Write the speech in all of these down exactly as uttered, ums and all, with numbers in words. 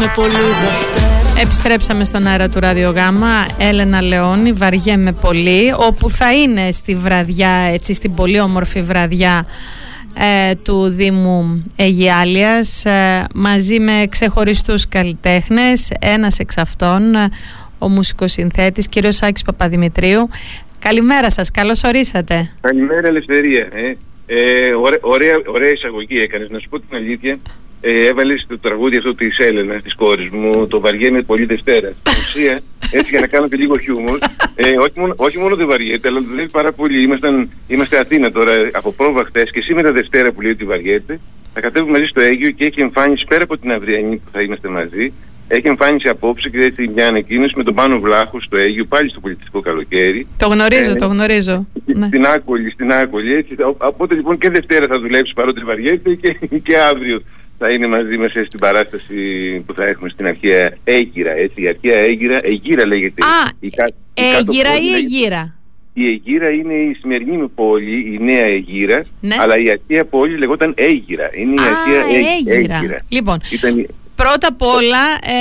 Επιστρέψαμε στον αέρα του Ραδιογάμμα. Έλενα Λεόνη, βαριέμαι πολύ, όπου θα είναι στη βραδιά, έτσι, στην πολύ όμορφη βραδιά ε, του Δήμου Αιγιάλειας, ε, μαζί με ξεχωριστούς καλλιτέχνες. Ένας εξ αυτών, ε, ο μουσικοσυνθέτης κύριος Άκης Παπαδημητρίου. Καλημέρα σας, καλώς ορίσατε. Καλημέρα Ελευθερία. Ε. Ε, ωραία, ωραία, ωραία εισαγωγή έκανες. Να σου πω την αλήθεια, ε, έβαλες το τραγούδι αυτό της Έλενας, της κόρης μου, το βαριέμαι πολύ Δευτέρα. Στην ουσία, έτσι για να κάνω και λίγο χιούμορ, ε, όχι, μόνο, όχι μόνο δεν βαριέται, αλλά δουλεύει πάρα πολύ. Ήμασταν, είμαστε Αθήνα τώρα από πρόβα χτες και σήμερα Δευτέρα που λέει ότι βαριέται. Θα κατέβουμε μαζί στο Αίγυο και έχει εμφάνιση πέρα από την αυριανή που θα είμαστε μαζί. Έχει εμφάνιση απόψε και έτσι μια ανακοίνωση με τον Πάνο Βλάχο στο Αίγυο, πάλι στο πολιτιστικό καλοκαίρι. Το γνωρίζω, ε, το γνωρίζω. Στην ναι. Άκολη, στην Άκολη. Έτσι. Οπότε λοιπόν και Δευτέρα θα δουλέψει παρότι βαριέται και, και αύριο θα είναι μαζί μας στην παράσταση που θα έχουμε στην αρχαία Αίγυρα. Έτσι. Η αρχαία Αίγυρα, Αιγύρα λέγεται. Α, η κα, Αίγυρα η ή Αιγύρα? Η Αιγύρα είναι η σημερινή πόλη, η νέα Αιγύρα, ναι. Αλλά η αρχαία πόλη λεγόταν Αίγυρα. Είναι η Α, αρχαία Αίγυρα. Αίγυρα. Λοιπόν, Ήταν... πρώτα απ' όλα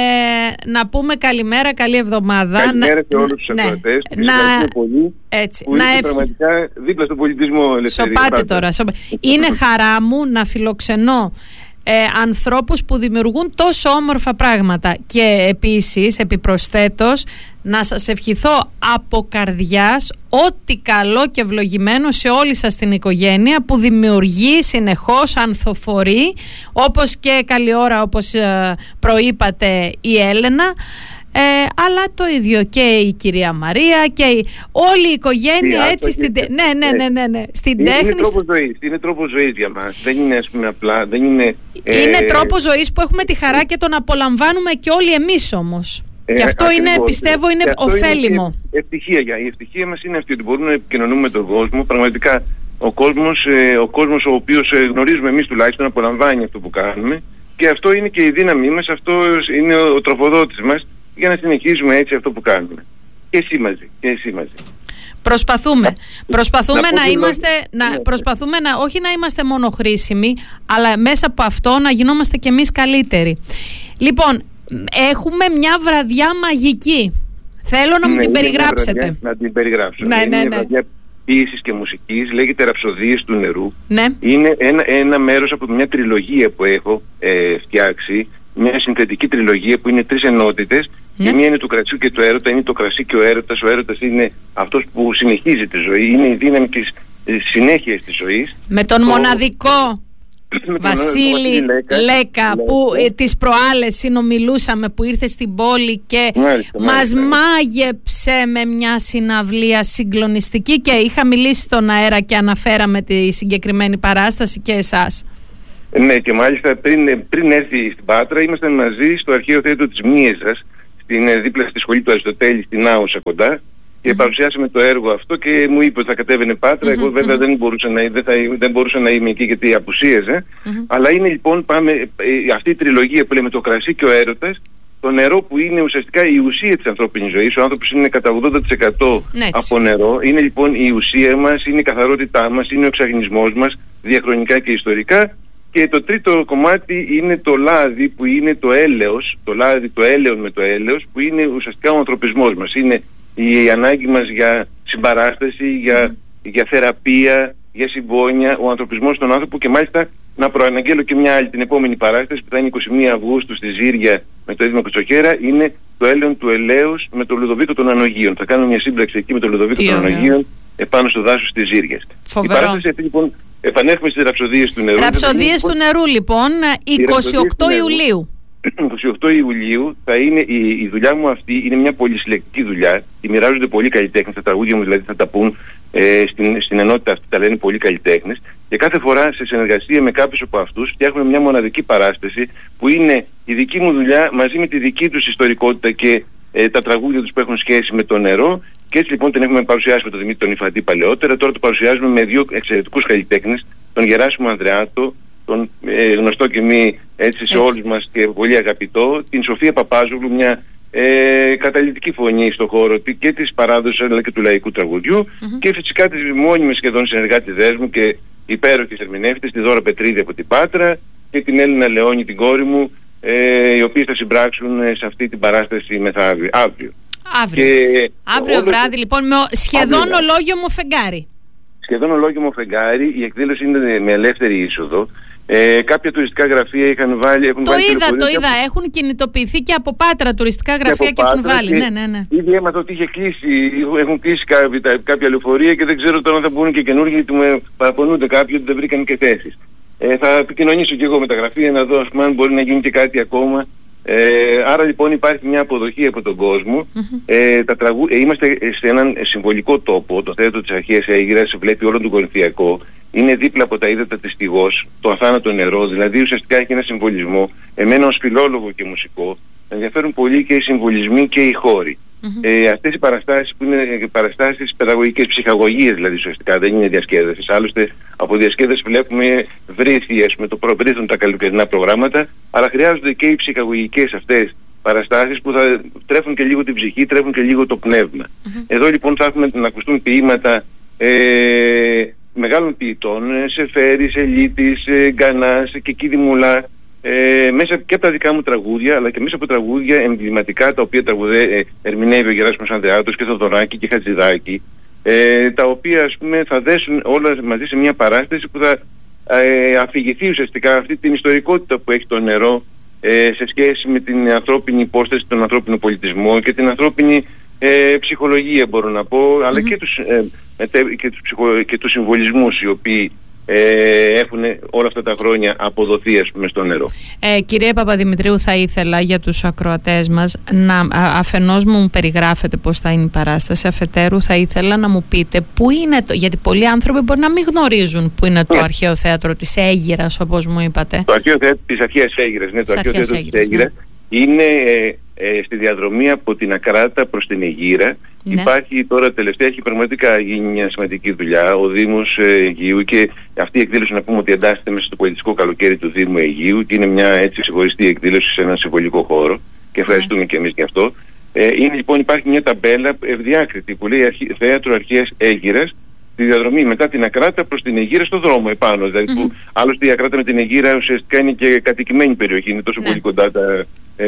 ε, να πούμε καλημέρα, καλή εβδομάδα. Καλημέρα σε όλους τους ακροατές. Ναι. Να... πολύ. Έτσι. Που να είναι ευ... πραγματικά δίπλα στον πολιτισμό. Σοπάτε τώρα. Σοπα... Είναι χαρά μου να φιλοξενώ ε, ανθρώπους που δημιουργούν τόσο όμορφα πράγματα και επίσης επιπροσθέτως να σας ευχηθώ από καρδιάς ό,τι καλό και ευλογημένο σε όλη σας την οικογένεια που δημιουργεί συνεχώς, ανθοφορεί, όπως και καλή ώρα όπως ε, προείπατε η Έλενα, ε, αλλά το ίδιο και η κυρία Μαρία και η, όλη η οικογένεια, έτσι στην, ναι, ναι, ναι, ναι, ναι, στην είναι, τέχνη. Είναι τρόπος ζωής, είναι τρόπος ζωής για μας, δεν είναι ας πούμε απλά, δεν είναι... Είναι ε, τρόπος ζωής που έχουμε τη χαρά και τον απολαμβάνουμε και όλοι εμείς όμως. Ε, και αυτό ακριβώς, είναι, πιστεύω, είναι ωφέλιμο. Ευτυχία, για, η ευτυχία μας είναι αυτή ότι μπορούμε να επικοινωνούμε με τον κόσμο. Πραγματικά ο κόσμος, ε, ο κόσμος ο οποίος ε, γνωρίζουμε εμείς τουλάχιστον απολαμβάνει αυτό που κάνουμε και αυτό είναι και η δύναμή μας, αυτό είναι ο, ο τροφοδότης μας για να συνεχίζουμε έτσι αυτό που κάνουμε. Και εσύ μαζί, και εσύ μαζί. Προσπαθούμε. Προσπαθούμε να, να είμαστε, να, ναι. προσπαθούμε να, όχι να είμαστε μόνο χρήσιμοι, αλλά μέσα από αυτό να γινόμαστε κι εμείς καλύτεροι. Λοιπόν, έχουμε μια βραδιά μαγική. Θέλω να ναι, μου την περιγράψετε. Βραδιά, να την περιγράψω. Ναι, είναι ναι, μια ναι. βραδιά ποίησης και μουσικής, λέγεται Ραψοδίες του νερού. Ναι. Είναι ένα, ένα μέρος από μια τριλογία που έχω ε, φτιάξει, μια συνθετική τριλογία που είναι τρεις ενότητες. Ναι. Η μία είναι του κρασιού και του έρωτα, είναι το κρασί και ο έρωτας. Ο έρωτας είναι αυτός που συνεχίζει τη ζωή, είναι η δύναμη της συνέχειας της ζωής. Με τον το... μοναδικό Βασίλη Λέκα, Λέκα που ε, τις προάλλες συνομιλούσαμε, που ήρθε στην πόλη και μάλιστα, μας μάλιστα. μάγεψε με μια συναυλία συγκλονιστική και είχα μιλήσει στον αέρα και αναφέραμε τη συγκεκριμένη παράσταση και εσάς. Ναι, και μάλιστα πριν, πριν έρθει στην Πάτρα ήμασταν μαζί στο αρχαίο θέατρο της Μίεζας, στην, δίπλα στη σχολή του Αριστοτέλη στην Άουσα κοντά, και mm-hmm. παρουσιάσαμε το έργο αυτό και μου είπε ότι θα κατέβαινε Πάτρα. Mm-hmm. Εγώ βέβαια δεν μπορούσα να, δεν θα, δεν μπορούσα να είμαι εκεί γιατί απουσίαζε. Mm-hmm. Αλλά είναι λοιπόν, πάμε, αυτή η τριλογία που λέμε το κρασί και ο έρωτας, το νερό που είναι ουσιαστικά η ουσία της ανθρώπινης ζωής. Ο άνθρωπος είναι κατά ογδόντα τοις εκατό από νερό. Είναι λοιπόν η ουσία μας, είναι η καθαρότητά μας, είναι ο εξαγνισμός μας διαχρονικά και ιστορικά. Και το τρίτο κομμάτι είναι το λάδι που είναι το έλεος, το λάδι, το έλεον με το έλεος, που είναι ουσιαστικά ο ανθρωπισμός μας. Είναι η ανάγκη μας για συμπαράσταση, για, για θεραπεία, για συμπόνια, ο ανθρωπισμός στον άνθρωπο. Και μάλιστα να προαναγγέλω και μια άλλη, την επόμενη παράσταση που θα είναι είκοσι μία Αυγούστου στη Ζήρια με το Δήμο Κριτσοχέρα, είναι το έλεον του ελέους με το Λουδοβίκο των Ανογείων. Θα κάνουμε μια σύμπραξη εκεί με το Λουδοβίκο των Ανογείων επάνω στο δάσος της Ζήριας. Η παράσταση αυτή λοιπόν, επανέρχομαι στις Ραψοδίες του νερού. Ραψοδίες του νερού λοιπόν, είκοσι οκτώ Ιουλίου. είκοσι οκτώ Ιουλίου θα είναι η, η δουλειά μου αυτή, είναι μια πολυσυλλεκτική δουλειά. Τη μοιράζονται πολλοί καλλιτέχνες, τα τραγούδια μου δηλαδή θα τα πούν ε, στην, στην ενότητα αυτή, τα λένε πολλοί καλλιτέχνες. Και κάθε φορά σε συνεργασία με κάποιους από αυτούς φτιάχνουμε μια μοναδική παράσταση που είναι η δική μου δουλειά μαζί με τη δική τους ιστορικότητα και ε, τα τραγούδια τους που έχουν σχέση με το νερό. Και έτσι λοιπόν την έχουμε παρουσιάσει με τον Δημήτρη τον Ιφαντή παλαιότερα. Τώρα το παρουσιάζουμε με δύο εξαιρετικούς καλλιτέχνες, τον Γεράσιμο Ανδρεάτο, τον ε, γνωστό και μη έτσι, σε έτσι. όλους μας και πολύ αγαπητό, την Σοφία Παπάζογλου, μια ε, καταλυτική φωνή στον χώρο και της παράδοσης αλλά και του λαϊκού τραγουδιού, mm-hmm. και φυσικά τις μόνιμες σχεδόν συνεργάτηδές μου και υπέροχες ερμηνεύτες, τη Δώρα Πετρίδη από την Πάτρα και την Έλληνα Λεόνη την κόρη μου, ε, οι οποίες θα συμπράξουν σε αυτή την παράσταση μεθαύριο. Αύριο. Αύριο, και αύριο όλο... βράδυ λοιπόν με σχεδόν αύριο. Ολόγιομο φεγγάρι. Σχεδόν ολόγιομο φεγγάρι, η εκδήλωση είναι με ελεύθερη είσοδο. Ε, κάποια τουριστικά γραφεία είχαν βάλει. Έχουν το βάλει είδα, το είδα. Από... Έχουν κινητοποιηθεί και από Πάτρα τουριστικά γραφεία και, και έχουν βάλει. Και ναι, ναι, ναι. Ήδη έμαθα ότι είχε κλείσει, έχουν κλείσει κάποια, κάποια λεωφορεία και δεν ξέρω τώρα αν θα μπουν και καινούργιοι, γιατί με παραπονούνται κάποιοι ότι δεν βρήκαν και θέσεις. Ε, θα επικοινωνήσω και εγώ με τα γραφεία να δω, ας πούμε, αν μπορεί να γίνει και κάτι ακόμα. Ε, άρα λοιπόν υπάρχει μια αποδοχή από τον κόσμο. Mm-hmm. Ε, τα τραγου... ε, είμαστε σε έναν συμβολικό τόπο. Το θέατρο της Αρχαίας Αίγυρας βλέπει όλο τον Κορινθιακό. Είναι δίπλα από τα ύδατα της Στιγός, το αθάνατο νερό. Δηλαδή ουσιαστικά έχει ένα συμβολισμό. Εμένα ως φιλόλογο και μουσικό ενδιαφέρουν πολύ και οι συμβολισμοί και οι χώροι. Mm-hmm. Ε, αυτές οι παραστάσεις που είναι παραστάσεις παιδαγωγικές, ψυχαγωγίες δηλαδή ουσιαστικά, δεν είναι διασκέδασης. Άλλωστε από διασκέδαση βλέπουμε βρύθι, με το προβρύθουν τα καλοκαιρινά προγράμματα, αλλά χρειάζονται και οι ψυχαγωγικές αυτές παραστάσεις που θα τρέφουν και λίγο την ψυχή, τρέφουν και λίγο το πνεύμα. Mm-hmm. Εδώ λοιπόν θα έχουμε να ακουστούν ποίηματα ε, μεγάλων ποιητών, Σεφέρης, Ελίτης, Γκανάς και Κίδημουλά, Ε, μέσα και από τα δικά μου τραγούδια, αλλά και μέσα από τραγούδια εμβληματικά τα οποία τραγουδέ, ε, ερμηνεύει ο Γεράσιμος Ανδρεάτος και Θοδωράκη και Χατζηδάκη, ε, τα οποία ας πούμε θα δέσουν όλα μαζί σε μια παράσταση που θα ε, αφηγηθεί ουσιαστικά αυτή την ιστορικότητα που έχει το νερό ε, σε σχέση με την ανθρώπινη υπόσταση, τον ανθρώπινο πολιτισμό και την ανθρώπινη ε, ψυχολογία, μπορώ να πω, αλλά mm-hmm. και, τους, ε, και, τους ψυχο, και τους συμβολισμούς οι οποίοι Ε, έχουν όλα αυτά τα χρόνια αποδοθεί, ας πούμε, στο νερό. Ε, κύριε Παπαδημητρίου, θα ήθελα για τους ακροατές μας να α, αφενός μου περιγράφετε πώς θα είναι η παράσταση, αφετέρου θα ήθελα να μου πείτε πού είναι το, γιατί πολλοί άνθρωποι μπορεί να μην γνωρίζουν πού είναι το yeah. αρχαίο θέατρο της Αίγυρας, όπως μου είπατε. Το αρχαίο θέατρο της Αρχαίας Αίγυρας, ναι, το αρχαίο θέατρο της Αίγυρας ναι. είναι ε, ε, στη διαδρομή από την Ακράτα προς την Αιγύρα. Ναι. Υπάρχει τώρα τελευταία, έχει πραγματικά γίνει μια σημαντική δουλειά. Ο Δήμος ε, Αιγείου, και αυτή η εκδήλωση να πούμε ότι εντάσσεται μέσα στο πολιτιστικό καλοκαίρι του Δήμου Αιγείου και είναι μια έτσι ξεχωριστή εκδήλωση σε έναν συμβολικό χώρο και ευχαριστούμε ναι. και εμείς γι' αυτό. Ε, είναι λοιπόν, υπάρχει μια ταμπέλα ευδιάκριτη που λέει αρχι, Θέατρο Αρχαίας Αίγυρας, τη διαδρομή μετά την Ακράτα προς την Αιγύρα στο δρόμο επάνω. Δηλαδή, mm-hmm. που, άλλωστε η Ακράτα με την Αιγύρα ουσιαστικά είναι και κατοικημένη περιοχή, είναι τόσο ναι. πολύ κοντά τα.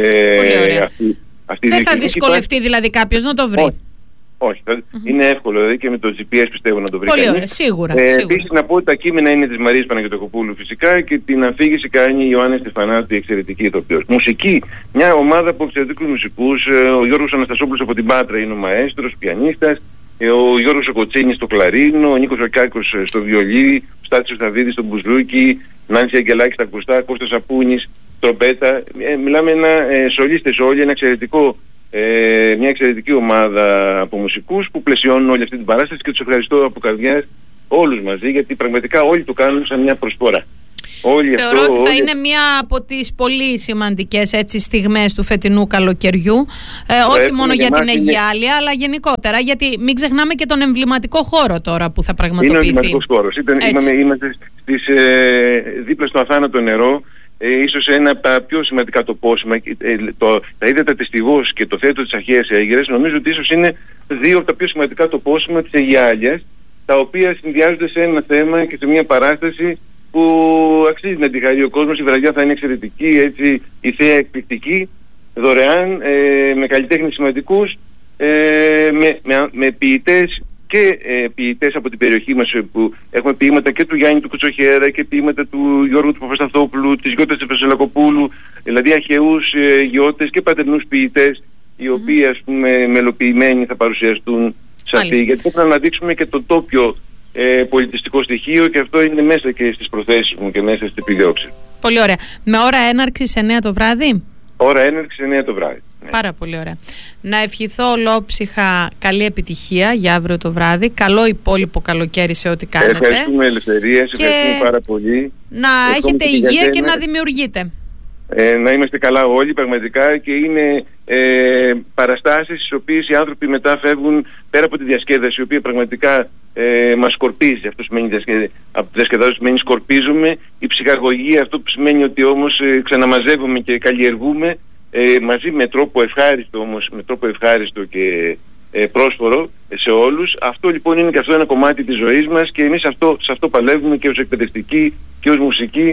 Ε, αυτή, αυτή Δεν θα δυσκολευτεί υπάρχει... δηλαδή κάποιος να το βρει. Όχι. Όχι, mm-hmm. είναι εύκολο, δηλαδή και με το τζι πι ες πιστεύω να το βρει. Πολύ ωραία, σίγουρα. Ε, σίγουρα. Επίσης να πω ότι τα κείμενα είναι της Μαρίας Παναγιωτοκοπούλου φυσικά και την αφήγηση κάνει η Ιωάννη Στεφανάτη, η εξαιρετική ηθοποιός. Μουσική, μια ομάδα από εξαιρετικούς μουσικούς. Ο Γιώργος Αναστασόπουλος από την Πάτρα είναι ο μαέστρος, πιανίστας. Ο Γιώργος Κοτσίνης στο κλαρίνο, ο Νίκος Βακάκος στο βιολί, ο Στάθης Σταβίδης στο μπουζούκι, Νάνση Αγγελάκη στα ακουστά, Κώστας Απούνης τρομπέτα. Ε, μιλάμε ένα ε, σολίστες όλοι, ένα εξαιρετικό. Ε, μια εξαιρετική ομάδα από μουσικούς που πλαισιώνουν όλη αυτή την παράσταση και τους ευχαριστώ από καρδιάς όλους μαζί, γιατί πραγματικά όλοι το κάνουν σαν μια προσφορά. Όλοι Θεωρώ αυτό, ότι θα όλοι... είναι μια από τις πολύ σημαντικές έτσι, στιγμές του φετινού καλοκαιριού, ε, όχι μόνο για, για την Αιγιάλεια είναι... αλλά γενικότερα, γιατί μην ξεχνάμε και τον εμβληματικό χώρο τώρα που θα πραγματοποιηθεί. Είναι ο εμβληματικός χώρος. Είμαστε, είμαστε στις, ε, δίπλα στο αθάνατο νερό. Ε, ίσως ένα από τα πιο σημαντικά τοπόσημα, ε, το, τα ύδατα της Στιγός και το θέατρο της Αρχαίας Αίγυρας, νομίζω ότι ίσως είναι δύο από τα πιο σημαντικά τοπόσημα της Αιγιάλειας, τα οποία συνδυάζονται σε ένα θέμα και σε μια παράσταση που αξίζει να τη χαρεί ο κόσμος. Η βραδιά θα είναι εξαιρετική, έτσι, η θέα εκπληκτική, δωρεάν, ε, με καλλιτέχνες σημαντικούς, ε, με, με, με ποιητές και ε, ποιητές από την περιοχή μας, που έχουμε ποίηματα και του Γιάννη του Κουτσοχέρα και ποίηματα του Γιώργου του Παπασταθόπουλου, της Γιώτας της Βεσσελακοπούλου, δηλαδή αρχαιούς ε, γιώτες και πατερνούς ποιητές, οι οποίοι mm. ας πούμε μελοποιημένοι θα παρουσιαστούν σε αυτή, γιατί πρέπει να αναδείξουμε και το τόπιο ε, πολιτιστικό στοιχείο, και αυτό είναι μέσα και στις προθέσεις μου και μέσα στις επιδιώξεις. Πολύ ωραία. Με ώρα έναρξης εννιά το βράδυ. Ώρα έναρξης εννιά το βράδυ. Πάρα πολύ ωραία. Να ευχηθώ ολόψυχα καλή επιτυχία για αύριο το βράδυ. Καλό υπόλοιπο καλοκαίρι σε ό,τι κάνετε. Ευχαριστούμε, Ελευθερία, σε ευχαριστούμε πάρα πολύ. Να έχετε υγεία και, και να δημιουργείτε. Ε, να είμαστε καλά όλοι πραγματικά, και είναι ε, παραστάσεις στις οποίες οι άνθρωποι μετά φεύγουν πέρα από τη διασκέδαση, η οποία πραγματικά ε, μας σκορπίζει. Αυτό σημαίνει διασκέδαση. Από τη διασκεδάση σημαίνει σκορπίζουμε. Η ψυχαγωγία, αυτό που σημαίνει ότι όμως ε, ξαναμαζεύουμε και καλλιεργούμε ε, μαζί με τρόπο ευχάριστο, όμως με τρόπο ευχάριστο και ε, πρόσφορο σε όλους. Αυτό λοιπόν είναι και αυτό ένα κομμάτι της ζωής μας, και εμείς αυτό, σε αυτό παλεύουμε και ως εκπαιδευτικοί και ως μουσικοί.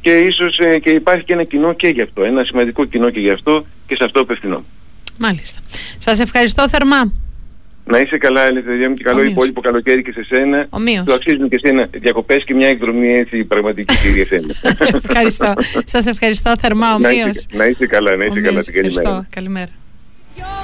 και ίσως ε, και υπάρχει και ένα κοινό και γι' αυτό, ένα σημαντικό κοινό και γι' αυτό, και σε αυτό απευθυνόμαι. Μάλιστα. Σας ευχαριστώ θερμά. Να είσαι καλά, Ελευθερία μου, και καλό Ομοίως. υπόλοιπο καλοκαίρι και σε σένα. Ομοίως. Του αξίζουν και εσένα διακοπές και μια εκδρομή έτσι πραγματική και για σένα. Ευχαριστώ. Σας ευχαριστώ θερμά, ομοίως. Να είσαι καλά, να είσαι Ομοίως. καλά. Την καλημέρα. Ευχαριστώ. Καλημέρα.